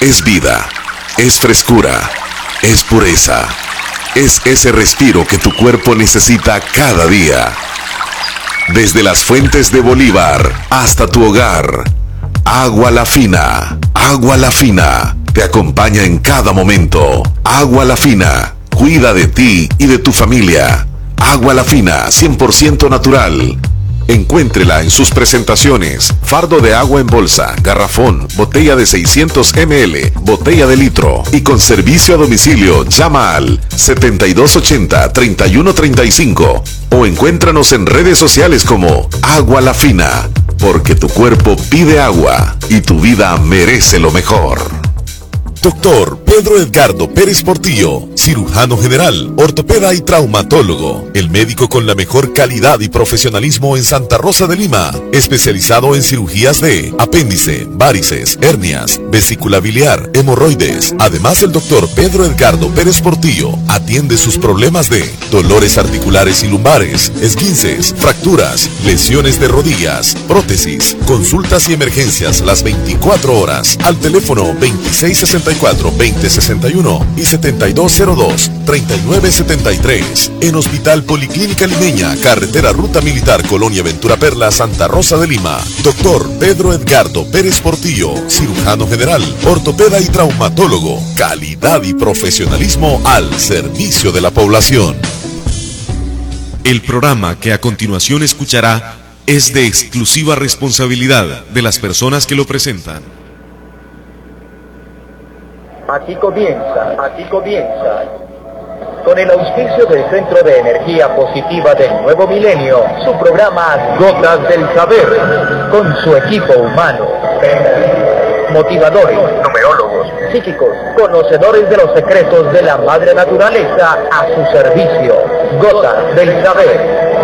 es vida, es frescura, es pureza, es ese respiro que tu cuerpo necesita cada día. Desde las fuentes de Bolívar hasta tu hogar, Agua La Fina, Agua La Fina, te acompaña en cada momento. Agua La Fina, cuida de ti y de tu familia. Agua La Fina, 100% natural. Encuéntrela en sus presentaciones: fardo de agua en bolsa, garrafón, botella de 600 ml, botella de litro, y con servicio a domicilio. Llama al 7280-3135 o encuéntranos en redes sociales como Agua La Fina, porque tu cuerpo pide agua y tu vida merece lo mejor. Doctor Pedro Edgardo Pérez Portillo, cirujano general, ortopeda y traumatólogo, el médico con la mejor calidad y profesionalismo en Santa Rosa de Lima, especializado en cirugías de apéndice, varices, hernias, vesícula biliar, hemorroides. Además, el doctor Pedro Edgardo Pérez Portillo atiende sus problemas de dolores articulares y lumbares, esguinces, fracturas, lesiones de rodillas, prótesis, consultas y emergencias las 24 horas al teléfono 2664-2061 y 7202-3973. En Hospital Policlínica Limeña, carretera Ruta Militar, Colonia Ventura Perla, Santa Rosa de Lima. Doctor Pedro Edgardo Pérez Portillo, cirujano general, ortopeda y traumatólogo. Calidad y profesionalismo al servicio de la población. El programa que a continuación escuchará es de exclusiva responsabilidad de las personas que lo presentan. Aquí comienza, con el auspicio del Centro de Energía Positiva del Nuevo Milenio, su programa Gotas del Saber, con su equipo humano, motivadores, numerólogos, psíquicos, conocedores de los secretos de la madre naturaleza a su servicio. Gotas del Saber.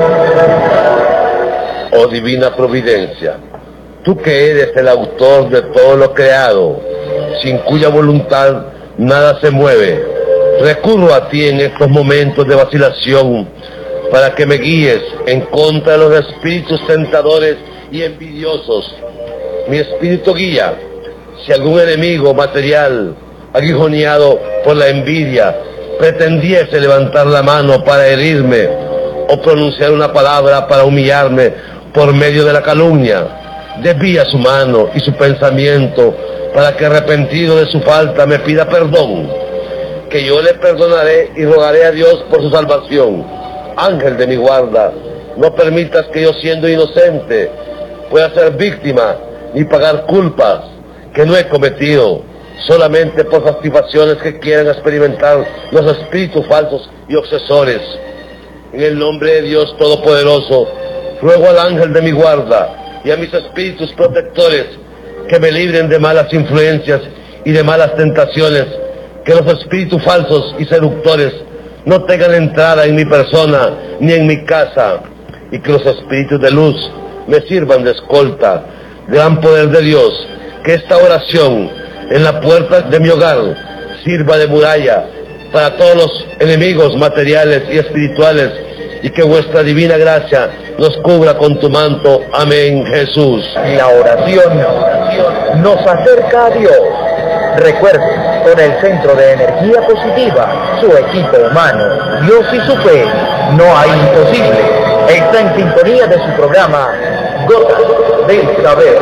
Oh divina providencia, tú que eres el autor de todo lo creado, sin cuya voluntad nada se mueve, recurro a ti en estos momentos de vacilación para que me guíes en contra de los espíritus tentadores y envidiosos. Mi espíritu guía, si algún enemigo material, aguijoneado por la envidia, pretendiese levantar la mano para herirme o pronunciar una palabra para humillarme por medio de la calumnia, desvía su mano y su pensamiento para que, arrepentido de su falta, me pida perdón, que yo le perdonaré y rogaré a Dios por su salvación. Ángel de mi guarda, no permitas que yo, siendo inocente, pueda ser víctima ni pagar culpas que no he cometido, solamente por satisfacciones que quieran experimentar los espíritus falsos y obsesores. En el nombre de Dios Todopoderoso, ruego al ángel de mi guarda y a mis espíritus protectores que me libren de malas influencias y de malas tentaciones, que los espíritus falsos y seductores no tengan entrada en mi persona ni en mi casa, y que los espíritus de luz me sirvan de escolta. Gran poder de Dios, que esta oración en la puerta de mi hogar sirva de muralla para todos los enemigos materiales y espirituales, y que vuestra divina gracia nos cubra con tu manto. Amén, Jesús. La oración nos acerca a Dios. Recuerden, con el Centro de Energía Positiva, su equipo humano, Dios y su fe, no hay imposible. Está en sintonía de su programa Gotas del Saber.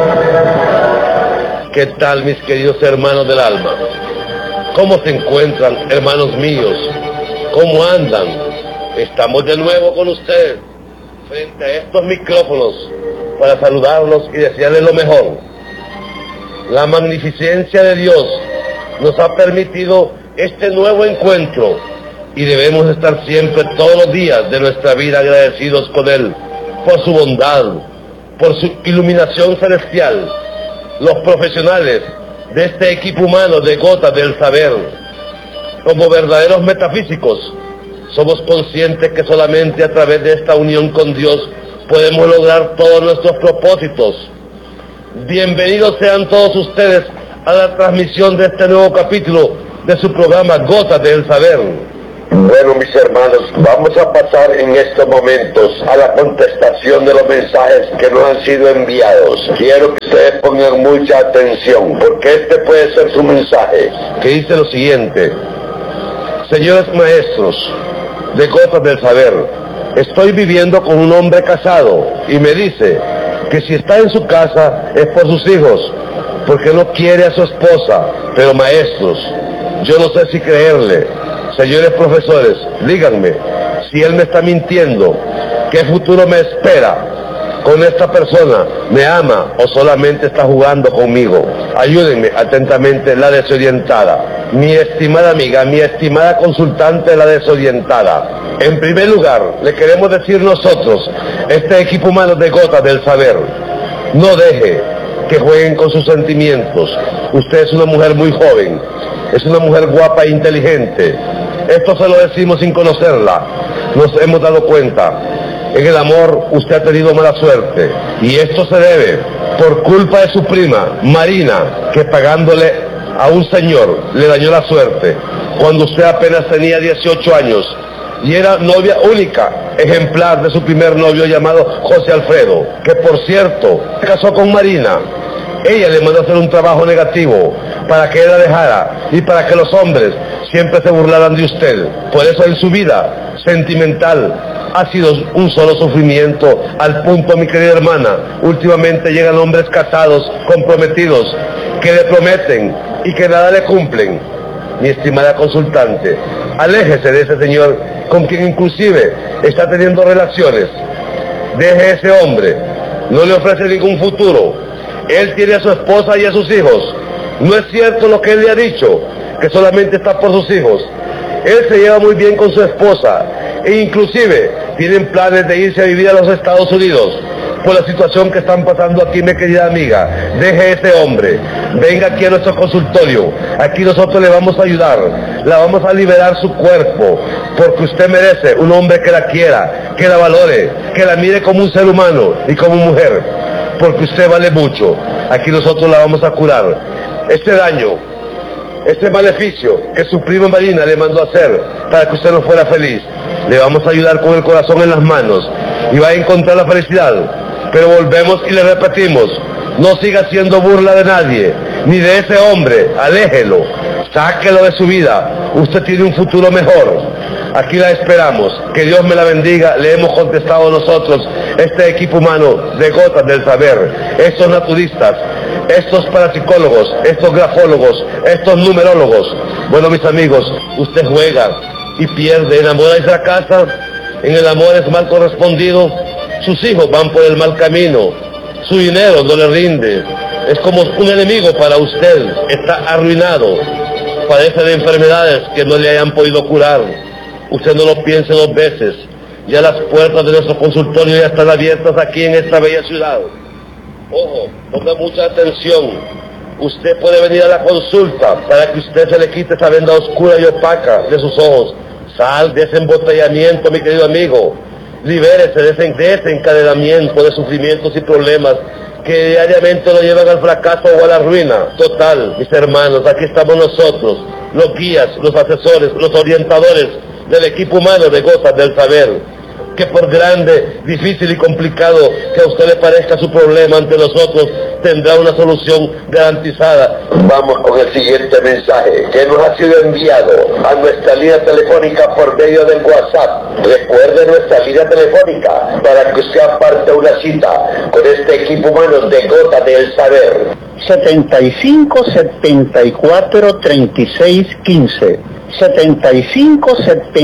¿Qué tal, mis queridos hermanos del alma? ¿Cómo se encuentran, hermanos míos? ¿Cómo andan? Estamos de nuevo con ustedes frente a estos micrófonos para saludarlos y desearles lo mejor. La magnificencia de Dios nos ha permitido este nuevo encuentro y debemos estar siempre, todos los días de nuestra vida, agradecidos con Él por su bondad, por su iluminación celestial. Los profesionales de este equipo humano de Gotas del Saber, como verdaderos metafísicos, somos conscientes que solamente a través de esta unión con Dios podemos lograr todos nuestros propósitos. Bienvenidos sean todos ustedes a la transmisión de este nuevo capítulo de su programa Gotas del Saber. Bueno, mis hermanos, vamos a pasar en estos momentos a la contestación de los mensajes que nos han sido enviados. Quiero que ustedes pongan mucha atención, porque este puede ser su mensaje, que dice lo siguiente: señores maestros de Gotas del Saber, estoy viviendo con un hombre casado y me dice que si está en su casa es por sus hijos, porque no quiere a su esposa. Pero maestros, yo no sé si creerle. Señores profesores, díganme si él me está mintiendo. ¿Qué futuro me espera con esta persona? ¿Me ama o solamente está jugando conmigo? Ayúdenme atentamente, la desorientada. Mi estimada amiga, mi estimada consultante, la desorientada. En primer lugar, le queremos decir nosotros, este equipo humano de Gotas del Saber, no deje que jueguen con sus sentimientos. Usted es una mujer muy joven, es una mujer guapa e inteligente. Esto se lo decimos sin conocerla. Nos hemos dado cuenta. En el amor usted ha tenido mala suerte. Y esto se debe por culpa de su prima, Marina, que pagándole a un señor le dañó la suerte cuando usted apenas tenía 18 años y era novia única, ejemplar de su primer novio llamado José Alfredo, que por cierto se casó con Marina. Ella le mandó a hacer un trabajo negativo para que él la dejara y para que los hombres siempre se burlaran de usted. Por eso en su vida sentimental ha sido un solo sufrimiento, al punto, mi querida hermana, últimamente llegan hombres casados, comprometidos, que le prometen y que nada le cumplen. Mi estimada consultante, aléjese de ese señor con quien inclusive está teniendo relaciones. Deje ese hombre, no le ofrece ningún futuro. Él tiene a su esposa y a sus hijos. No es cierto lo que él le ha dicho, que solamente está por sus hijos. Él se lleva muy bien con su esposa e inclusive tienen planes de irse a vivir a los Estados Unidos. Por la situación que están pasando aquí, mi querida amiga, deje ese hombre, venga aquí a nuestro consultorio. Aquí nosotros le vamos a ayudar, la vamos a liberar su cuerpo, porque usted merece un hombre que la quiera, que la valore, que la mire como un ser humano y como mujer, porque usted vale mucho. Aquí nosotros la vamos a curar. Este daño, este maleficio que su prima Marina le mandó a hacer para que usted no fuera feliz, le vamos a ayudar con el corazón en las manos y va a encontrar la felicidad. Pero volvemos y le repetimos, no siga haciendo burla de nadie, ni de ese hombre, aléjelo, sáquelo de su vida, usted tiene un futuro mejor. Aquí la esperamos, que Dios me la bendiga. Le hemos contestado nosotros, este equipo humano de Gotas del Saber, estos naturistas, estos parapsicólogos, estos grafólogos, estos numerólogos. Bueno, mis amigos, usted juega y pierde, enamora y fracasa, en el amor es mal correspondido, sus hijos van por el mal camino, su dinero no le rinde, es como un enemigo para usted, está arruinado, padece de enfermedades que no le hayan podido curar. Usted no lo piense dos veces, ya las puertas de nuestro consultorio ya están abiertas aquí en esta bella ciudad. Ojo, ponga mucha atención, usted puede venir a la consulta para que usted se le quite esa venda oscura y opaca de sus ojos. Sal de ese embotellamiento, mi querido amigo, libérese de ese desencadenamiento de sufrimientos y problemas que diariamente lo llevan al fracaso o a la ruina total. Mis hermanos, aquí estamos nosotros, los guías, los asesores, los orientadores del equipo humano de Gotas del Saber, que por grande, difícil y complicado que a usted le parezca su problema, ante nosotros tendrá una solución garantizada. Vamos con el siguiente mensaje que nos ha sido enviado a nuestra línea telefónica por medio del WhatsApp. Recuerde nuestra línea telefónica para que usted aparte una cita con este equipo humano de Gotas del Saber. 75 74 36 15. 75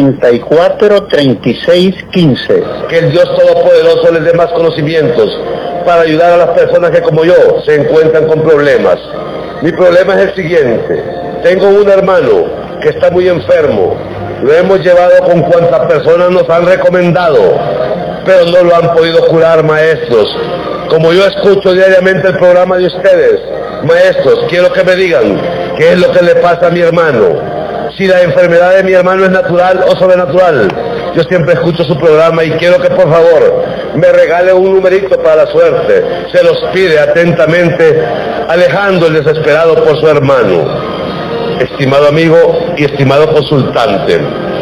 74 36 15. Que el Dios Todopoderoso les dé más conocimientos para ayudar a las personas que, como yo, se encuentran con problemas. Mi problema es el siguiente: tengo un hermano que está muy enfermo, lo hemos llevado con cuantas personas nos han recomendado, pero no lo han podido curar, maestros. Como yo escucho diariamente el programa de ustedes, maestros, quiero que me digan qué es lo que le pasa a mi hermano, si la enfermedad de mi hermano es natural o sobrenatural. Yo siempre escucho su programa y quiero que por favor me regale un numerito para la suerte. Se los pide atentamente Alejandro, el desesperado por su hermano. Estimado amigo y estimado consultante,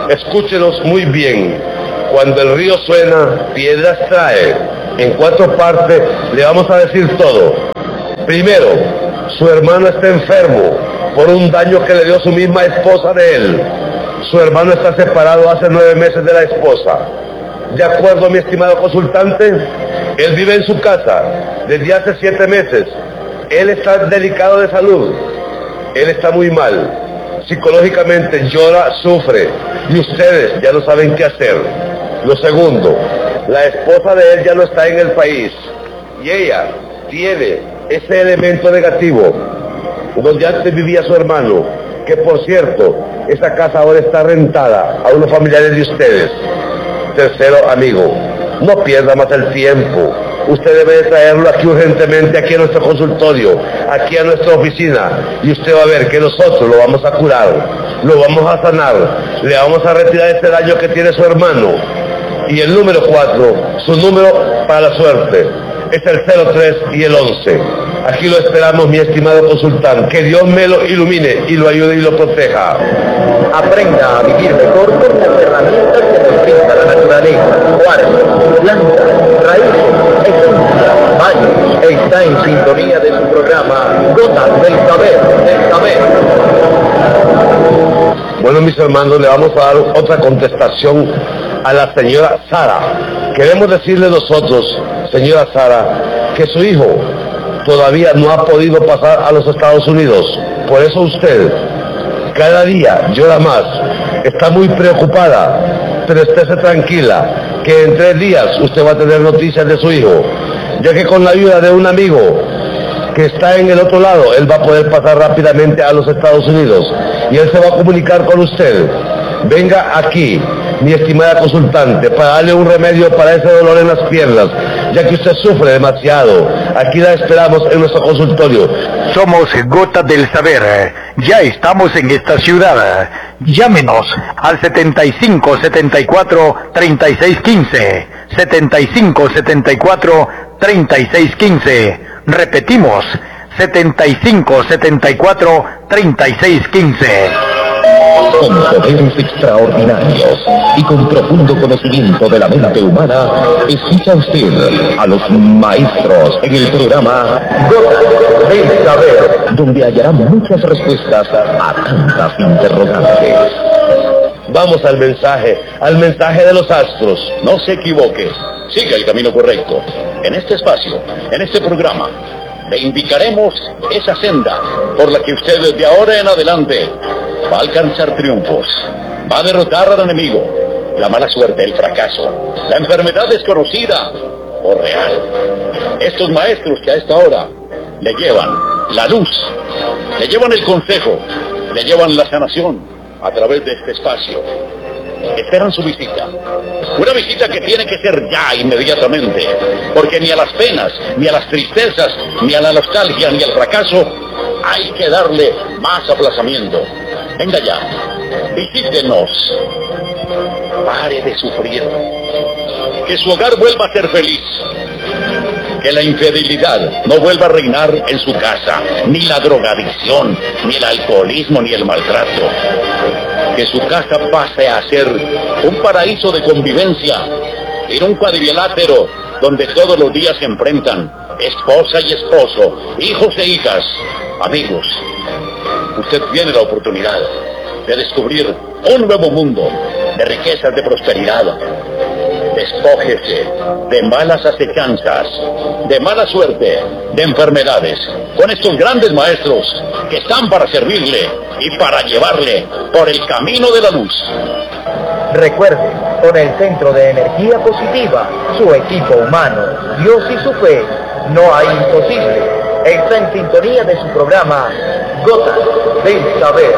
Escúchenos muy bien. Cuando el río suena, piedras trae. En 4 partes le vamos a decir todo. Primero, su hermano está enfermo por un daño que le dio su misma esposa de él. Su hermano está separado hace 9 meses de la esposa. De acuerdo a mi estimado consultante, él vive en su casa desde hace 7 meses. Él está delicado de salud. Él está muy mal. Psicológicamente llora, sufre. Y ustedes ya no saben qué hacer. Lo segundo, la esposa de él ya no está en el país. Y ella tiene ese elemento negativo donde antes vivía su hermano, que por cierto, esa casa ahora está rentada a unos familiares de ustedes. Tercero, amigo, no pierda más el tiempo. Usted debe de traerlo aquí urgentemente, aquí a nuestro consultorio, aquí a nuestra oficina, y usted va a ver que nosotros lo vamos a curar, lo vamos a sanar, le vamos a retirar este daño que tiene su hermano. Y el número 4, su número para la suerte, es el 03 y el 11. Aquí lo esperamos, mi estimado consultante. Que Dios me lo ilumine y lo ayude y lo proteja. Aprenda a vivir mejor con las herramientas que nos brinda la naturaleza. Cuarzo, planta, raíces, esencia, baños. Está en sintonía de su programa Gotas del Saber, del Saber. Bueno, mis hermanos, le vamos a dar otra contestación a la señora Sara. Queremos decirle nosotros, señora Sara, que su hijo todavía no ha podido pasar a los Estados Unidos. Por eso usted cada día llora más, está muy preocupada, pero estése tranquila, que en 3 días usted va a tener noticias de su hijo, ya que con la ayuda de un amigo que está en el otro lado, él va a poder pasar rápidamente a los Estados Unidos y él se va a comunicar con usted. Venga aquí, mi estimada consultante, para darle un remedio para ese dolor en las piernas, ya que usted sufre demasiado. Aquí la esperamos en nuestro consultorio. Somos Gotas del Saber. Ya estamos en esta ciudad. Llámenos al 75 74 36 15. 75 74 36 15. Repetimos, 75 74 36 15. Con poderes extraordinarios y con profundo conocimiento de la mente humana, escucha usted a los maestros en el programa Gotas del Saber, donde hallará muchas respuestas a tantas interrogantes. Vamos al mensaje de los astros. No se equivoque, siga el camino correcto. En este espacio, en este programa, le indicaremos esa senda por la que usted desde ahora en adelante va a alcanzar triunfos, va a derrotar al enemigo, la mala suerte, el fracaso, la enfermedad desconocida o real. Estos maestros que a esta hora le llevan la luz, le llevan el consejo, le llevan la sanación a través de este espacio. Esperan su visita. Una visita que tiene que ser ya, inmediatamente, porque ni a las penas, ni a las tristezas, ni a la nostalgia, ni al fracaso hay que darle más aplazamiento. Venga ya, visítenos. Pare de sufrir. Que su hogar vuelva a ser feliz. Que la infidelidad no vuelva a reinar en su casa, ni la drogadicción, ni el alcoholismo, ni el maltrato. Que su casa pase a ser un paraíso de convivencia, en un cuadrilátero donde todos los días se enfrentan esposa y esposo, hijos e hijas, amigos. Usted tiene la oportunidad de descubrir un nuevo mundo de riquezas, de prosperidad. Despójese de malas acechanzas, de mala suerte, de enfermedades, con estos grandes maestros que están para servirle y para llevarle por el camino de la luz. Recuerde, con el Centro de Energía Positiva, su equipo humano, Dios y su fe, no hay imposible. Está en sintonía de su programa Gotas del Saber.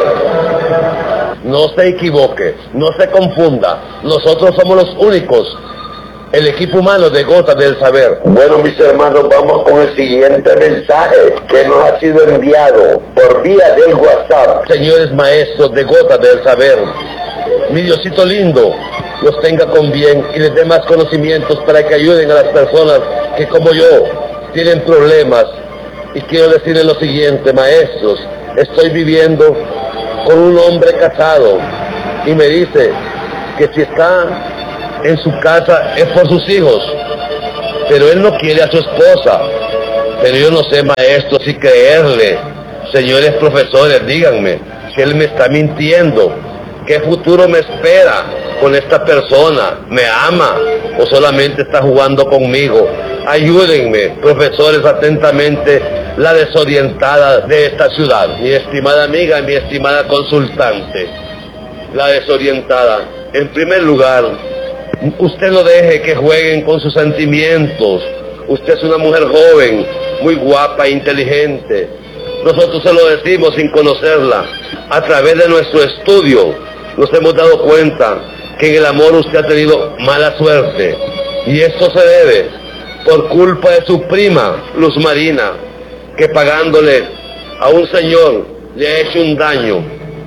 No se equivoque, no se confunda. Nosotros somos los únicos, el equipo humano de Gotas del Saber. Bueno, mis hermanos, vamos con el siguiente mensaje que nos ha sido enviado por vía del WhatsApp. Señores maestros de Gotas del Saber, mi Diosito lindo los tenga con bien y les dé más conocimientos para que ayuden a las personas que como yo tienen problemas. Y quiero decirles lo siguiente, maestros, estoy viviendo con un hombre casado y me dice que si está en su casa es por sus hijos, pero él no quiere a su esposa. Pero yo no sé, maestro, si creerle. Señores profesores, díganme, si él me está mintiendo, ¿qué futuro me espera con esta persona? ¿Me ama o solamente está jugando conmigo? Ayúdenme, profesores, atentamente, la desorientada de esta ciudad. Mi estimada amiga, mi estimada consultante, la desorientada. En primer lugar, usted no deje que jueguen con sus sentimientos. Usted es una mujer joven, muy guapa e inteligente. Nosotros se lo decimos sin conocerla. A través de nuestro estudio nos hemos dado cuenta que en el amor usted ha tenido mala suerte. Y esto se debe por culpa de su prima, Luz Marina, que pagándole a un señor le ha hecho un daño.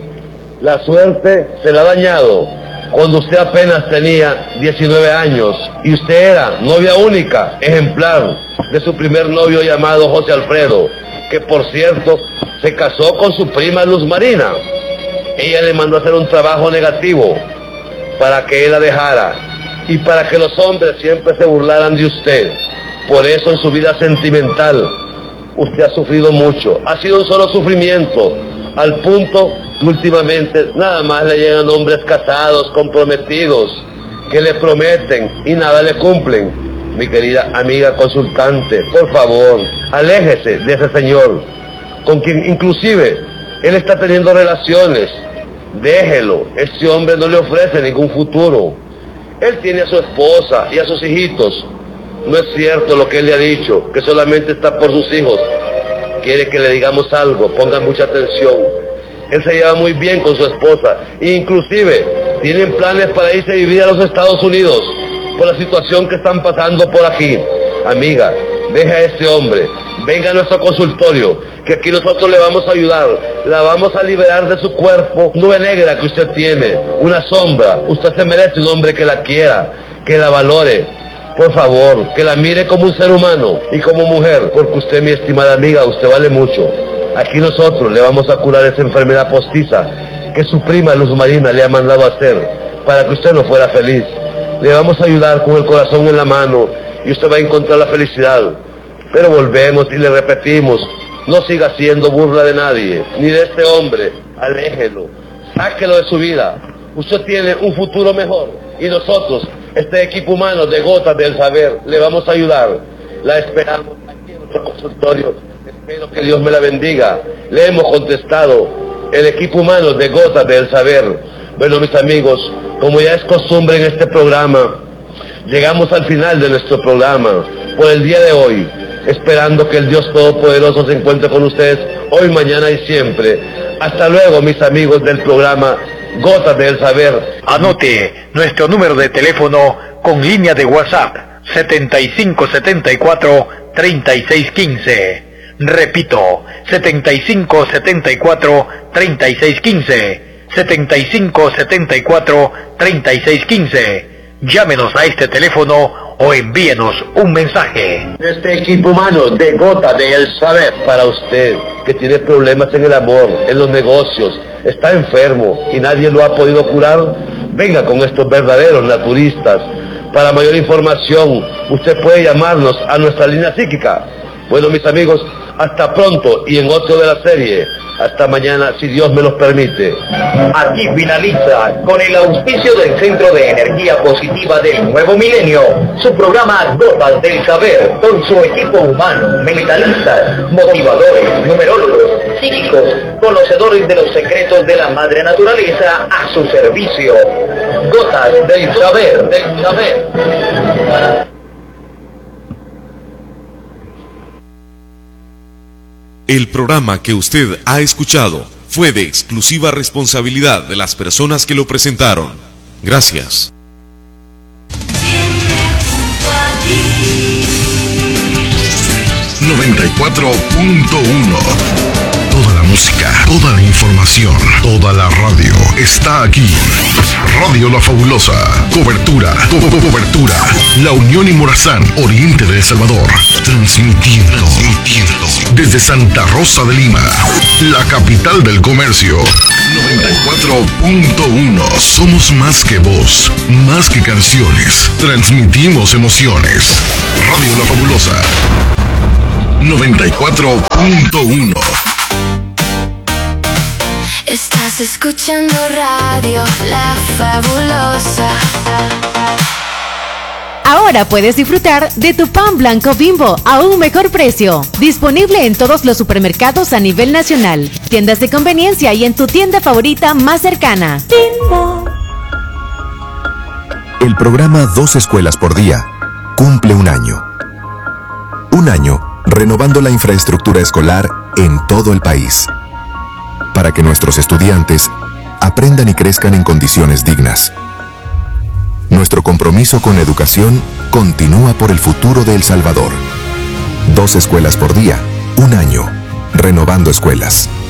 La suerte se la ha dañado cuando usted apenas tenía 19 años y usted era novia única, ejemplar, de su primer novio llamado José Alfredo, que por cierto se casó con su prima Luz Marina. Ella le mandó a hacer un trabajo negativo para que él la dejara y para que los hombres siempre se burlaran de usted. Por eso en su vida sentimental usted ha sufrido mucho, ha sido un solo sufrimiento, al punto que últimamente nada más le llegan hombres casados, comprometidos, que le prometen y nada le cumplen. Mi querida amiga consultante, por favor, aléjese de ese señor, con quien inclusive él está teniendo relaciones. Déjelo, ese hombre no le ofrece ningún futuro. Él tiene a su esposa y a sus hijitos. No es cierto lo que él le ha dicho, que solamente está por sus hijos. Quiere que le digamos algo, pongan mucha atención. Él se lleva muy bien con su esposa, e inclusive tienen planes para irse a vivir a los Estados Unidos, por la situación que están pasando por aquí. Amiga, deja a este hombre, venga a nuestro consultorio, que aquí nosotros le vamos a ayudar, la vamos a liberar de su cuerpo, nube negra que usted tiene, una sombra. Usted se merece un hombre que la quiera, que la valore, por favor, que la mire como un ser humano y como mujer, porque usted, mi estimada amiga, usted vale mucho. Aquí nosotros le vamos a curar esa enfermedad postiza que su prima Luz Marina le ha mandado a hacer, para que usted no fuera feliz. Le vamos a ayudar con el corazón en la mano y usted va a encontrar la felicidad. Pero volvemos y le repetimos, no siga haciendo burla de nadie, ni de este hombre. Aléjelo, sáquelo de su vida. Usted tiene un futuro mejor y nosotros, este equipo humano de Gotas del Saber, le vamos a ayudar. La esperamos aquí en nuestro consultorio. Espero que Dios me la bendiga. Le hemos contestado, el equipo humano de Gotas del Saber. Bueno, mis amigos, como ya es costumbre en este programa, llegamos al final de nuestro programa por el día de hoy, esperando que el Dios Todopoderoso se encuentre con ustedes hoy, mañana y siempre. Hasta luego, mis amigos del programa Gotas del Saber. Anote nuestro número de teléfono con línea de WhatsApp 7574-3615. Repito, 7574-3615. 7574-3615. Llámenos a este teléfono o envíenos un mensaje. Este equipo humano de Gotas del Saber, para usted que tiene problemas en el amor, en los negocios, está enfermo y nadie lo ha podido curar, venga con estos verdaderos naturistas. Para mayor información, usted puede llamarnos a nuestra línea psíquica. Bueno, mis amigos, hasta pronto y en otro de la serie. Hasta mañana, si Dios me los permite. Aquí finaliza, con el auspicio del Centro de Energía Positiva del Nuevo Milenio, su programa Gotas del Saber, con su equipo humano, mentalistas, motivadores, numerólogos, psíquicos, conocedores de los secretos de la madre naturaleza a su servicio. Gotas del Saber, del Saber. El programa que usted ha escuchado fue de exclusiva responsabilidad de las personas que lo presentaron. Gracias. 94.1. Toda la música, toda la información, toda la radio está aquí. Radio La Fabulosa. Cobertura. La Unión y Morazán, oriente de El Salvador. Transmitiendo desde Santa Rosa de Lima, la capital del comercio. 94.1. Somos más que voz, más que canciones. Transmitimos emociones. Radio La Fabulosa. 94.1. Estás escuchando Radio La Fabulosa. Ahora puedes disfrutar de tu pan blanco Bimbo a un mejor precio. Disponible en todos los supermercados a nivel nacional, tiendas de conveniencia y en tu tienda favorita más cercana. Bimbo. El programa 2 escuelas por día cumple un año. Un año renovando la infraestructura escolar en todo el país, para que nuestros estudiantes aprendan y crezcan en condiciones dignas. Nuestro compromiso con la educación continúa por el futuro de El Salvador. 2 escuelas por día, un año, renovando escuelas.